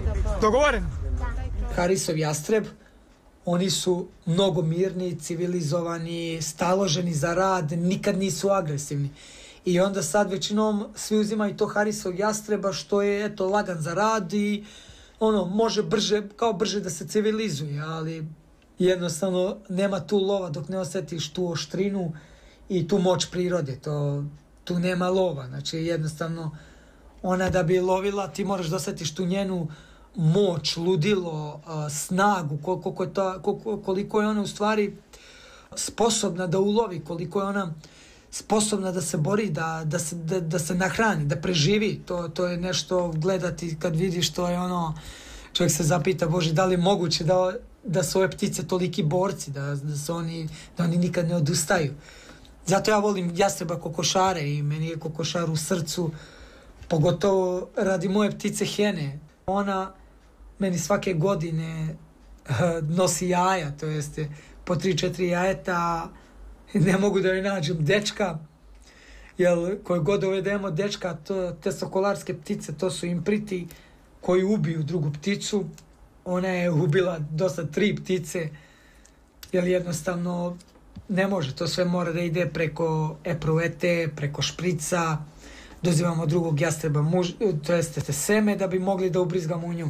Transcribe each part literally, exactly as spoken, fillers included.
Dogovoren? Harisov jastreb, oni su mnogo mirni, civilizovani, staloženi za rad, nikad nisu agresivni. I onda sad većinom svi uzimaju to Harisov jastreba što je eto lagan za rad i ono može brže, kao brže da se civilizuje, ali jednostavno nema tu lova dok ne osjetiš tu oštrinu i tu moć prirode. To, tu nema lova, znači jednostavno ona da bi lovila ti moraš da osjetiš tu njenu moć, ludilo, snagu, koliko je, ta, koliko je ona u stvari sposobna da ulovi, koliko je ona sposobna da se bori, da, da, se, da, da se nahrani, da preživi. To, to je nešto gledati kad vidiš, to je ono, čovjek se zapita, Bože, da li je moguće da, da su ove ptice toliki borci, da, da, su oni, da oni nikad ne odustaju. Zato ja volim jastreba kokošare i meni je kokošar u srcu, pogotovo radi moje ptice hene. Ona meni svake godine nosi jaja, to jeste po tri četiri jajeta, ne mogu da joj nađem dečka, jer koje god dovedemo dečka, to, te sokolarske ptice, to su impriti koji ubiju drugu pticu. Ona je ubila dosta tri ptice, jer jednostavno ne može, to sve mora da ide preko epruvete, preko šprica, dozivamo drugog jastreba, muž, to jeste seme da bi mogli da ubrizgamo u nju.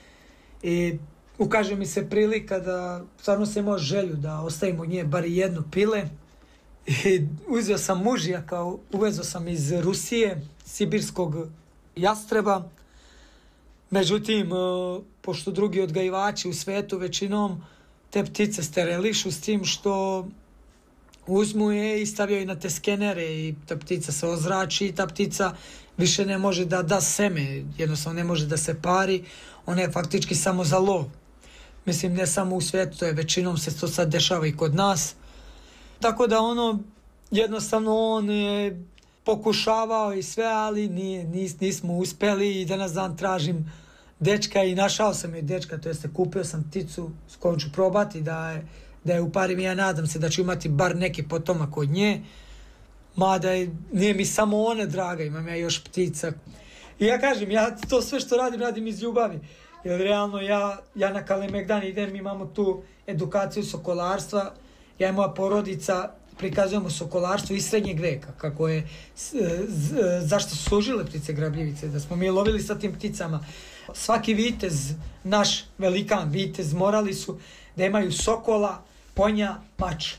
I ukaže mi se prilika da stvarno se imao želju da ostavimo nje bar jedno pile. I uzeo sam mužjaka, uvezao sam iz Rusije, sibirskog jastreba. Međutim, pošto drugi odgajivači u svetu većinom te ptice sterilišu s tim što uzmu je i stavljaju na te skenere i ta ptica se ozrači i ta ptica više ne može da da seme, jednostavno ne može da se pari, ona je faktički samo za lov. Mislim, ne samo u svijetu, to je većinom se to sad dešava i kod nas. Tako da ono, jednostavno on je pokušavao i sve, ali nije, nis, nismo uspjeli i danas dan tražim dečka i našao sam je dečka, to jeste kupio sam pticu s kojom ću probati da je, da je uparim i ja nadam se da ću imati bar neki potomak od nje. Mada je, nije mi samo ona draga, imam ja još ptica. I ja kažem, ja to sve što radim, radim iz ljubavi. Jer realno ja, ja na Kalemegdan idem, imamo tu edukaciju sokolarstva, ja i moja porodica prikazujemo sokolarstvo iz srednjeg veka, kako je, z, z, zašto su služile ptice grabljivice, da smo mi lovili sa tim pticama. Svaki vitez, naš velikan vitez, morali su da imaju sokola, ponja, mač.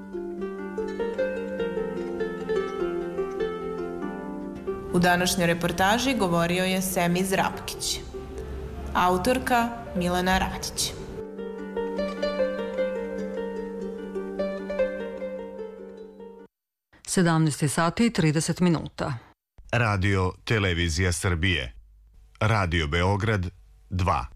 U današnjoj reportaži govorio je Semiz Rapkić. Autorka Milena Radić. sedamnaest sati i trideset minuta. Radio Televizija Srbije. Radio Beograd dva.